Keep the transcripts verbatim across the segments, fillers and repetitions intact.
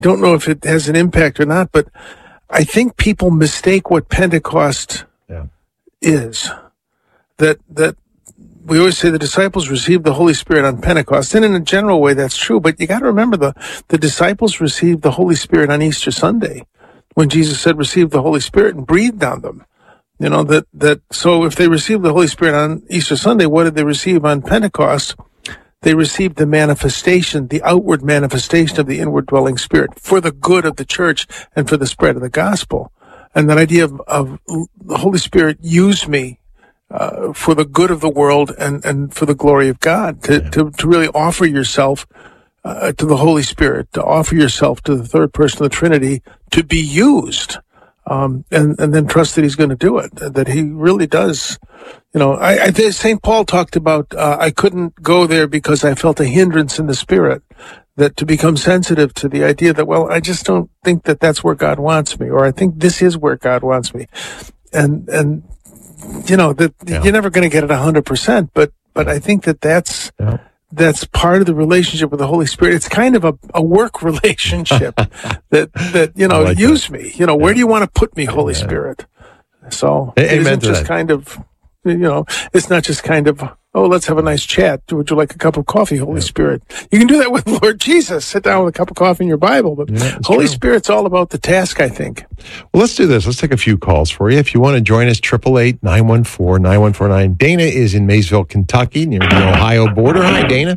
don't know if it has an impact or not, but I think people mistake what Pentecost yeah. is. That that we always say the disciples received the Holy Spirit on Pentecost, and in a general way that's true, but you got to remember the, the disciples received the Holy Spirit on Easter Sunday when Jesus said receive the Holy Spirit and breathed on them. You know, that, that so if they received the Holy Spirit on Easter Sunday, what did they receive on Pentecost? They received the manifestation, the outward manifestation of the inward dwelling Spirit for the good of the church and for the spread of the gospel. And that idea of, of the Holy Spirit used me uh, for the good of the world and, and for the glory of God, to, yeah. to, to really offer yourself uh, to the Holy Spirit, to offer yourself to the third person of the Trinity, to be used, um, and, and then trust that he's going to do it, that he really does. You know, I, I think Saint Paul talked about, uh, I couldn't go there because I felt a hindrance in the Spirit, that to become sensitive to the idea that, well, I just don't think that that's where God wants me, or I think this is where God wants me. And, and, you know, that yeah. you're never going to get it a hundred percent, but, but I think that that's, yeah. that's part of the relationship with the Holy Spirit. It's kind of a, a work relationship that, that, you know, like use that. me, you know, yeah. where do you want to put me, Holy yeah. Spirit? So a- it isn't just that. kind of, you know, it's not just kind of, oh, let's have a nice chat. Would you like a cup of coffee, Holy yeah. Spirit? You can do that with Lord Jesus. Sit down with a cup of coffee in your Bible. But yeah, Holy true. Spirit's all about the task, I think. Well, let's do this. Let's take a few calls for you. If you want to join us, eight eight eight, nine one four, nine one four nine. Dana is in Maysville, Kentucky, near the Ohio border. Hi, Dana.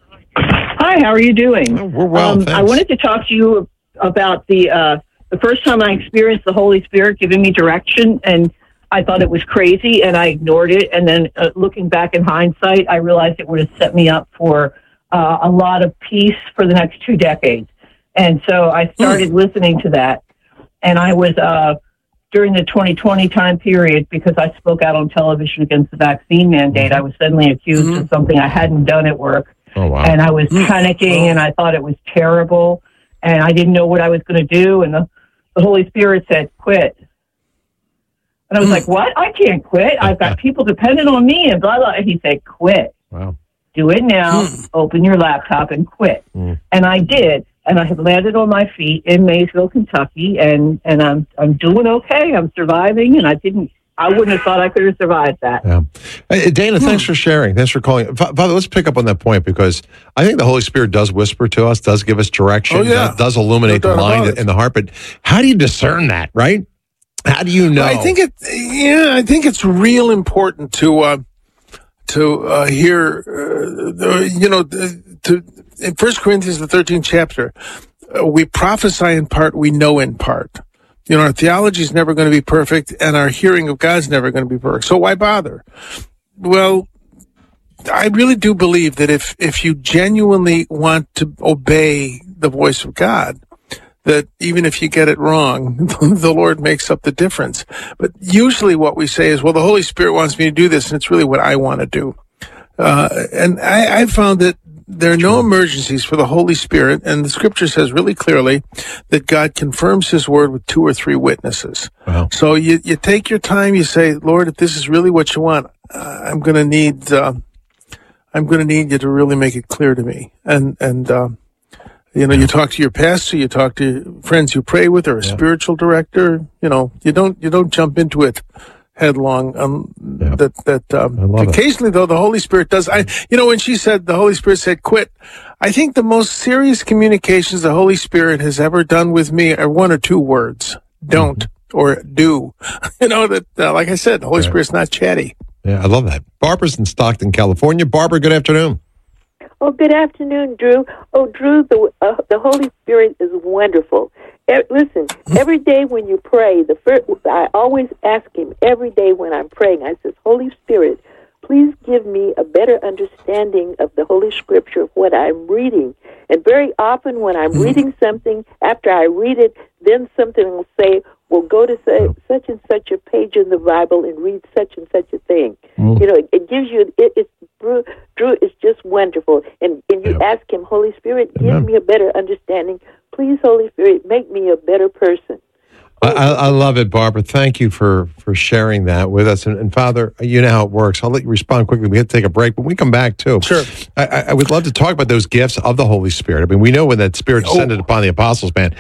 Hi, how are you doing? Oh, we're well, um, I wanted to talk to you about the uh, the first time I experienced the Holy Spirit giving me direction, and I thought it was crazy, and I ignored it. And then uh, looking back in hindsight, I realized it would have set me up for uh, a lot of peace for the next two decades. And so I started mm. listening to that. And I was, uh, during the twenty twenty time period, because I spoke out on television against the vaccine mandate, I was suddenly accused mm-hmm. of something I hadn't done at work. Oh, wow. And I was panicking, and I thought it was terrible. And I didn't know what I was going to do. And the, the Holy Spirit said, quit. And I was mm. like, what? I can't quit. I've got people dependent on me and blah, blah. And he said, quit. Wow. Do it now. Mm. Open your laptop and quit. Mm. And I did. And I have landed on my feet in Maysville, Kentucky. And, and I'm I'm doing okay. I'm surviving. And I didn't, I wouldn't have thought I could have survived that. Yeah. Hey, Dana, thanks for sharing. Thanks for calling. Father, let's pick up on that point, because I think the Holy Spirit does whisper to us, does give us direction, oh, yeah. does, does illuminate no the mind and the heart. But how do you discern that, right? How do you know? Well, I think it. Yeah, I think it's real important to uh, to uh, hear. Uh, the, you know, to in First Corinthians, the thirteenth chapter, uh, we prophesy in part, we know in part. You know, our theology is never going to be perfect, and our hearing of God's never going to be perfect. So why bother? Well, I really do believe that if if you genuinely want to obey the voice of God, that even if you get it wrong, the Lord makes up the difference. But usually what we say is, well, the Holy Spirit wants me to do this, and it's really what I want to do. Uh, and I, I found that there are no emergencies for the Holy Spirit, and the Scripture says really clearly that God confirms His word with two or three witnesses. Wow. So you, you take your time, you say, Lord, if this is really what you want, uh, I'm going to need, uh, I'm going to need you to really make it clear to me. And, and, uh, You know, you talk to your pastor, you talk to friends you pray with, or a yeah. spiritual director. You know, you don't you don't jump into it headlong. Um, yeah. That that um, occasionally, it. though, the Holy Spirit does. I, you know, when she said the Holy Spirit said quit, I think the most serious communications the Holy Spirit has ever done with me are one or two words: don't mm-hmm. or do. You know that, uh, like I said, the Holy right. Spirit's not chatty. Yeah, I love that. Barbara's in Stockton, California. Barbara, good afternoon. Oh, good afternoon, Drew. Oh, Drew, the uh, the Holy Spirit is wonderful. E- listen, every day when you pray, the first, I always ask Him every day when I'm praying. I says, Holy Spirit, please give me a better understanding of the Holy Scripture of what I'm reading. And very often when I'm reading something, after I read it, then something will say, well, go to say, such and such a page in the Bible and read such and such a thing. Mm. You know, it, it gives you, it, it's, Drew, Drew is just wonderful. And, and you yep. ask Him, Holy Spirit, give Amen. me a better understanding. Please, Holy Spirit, make me a better person. I, I I love it, Barbara. Thank you for, for sharing that with us. And, and Father, you know how it works. I'll let you respond quickly. We have to take a break, but we come back too. Sure. I, I would love to talk about those gifts of the Holy Spirit. I mean, we know when that Spirit descended Oh. upon the apostles, man,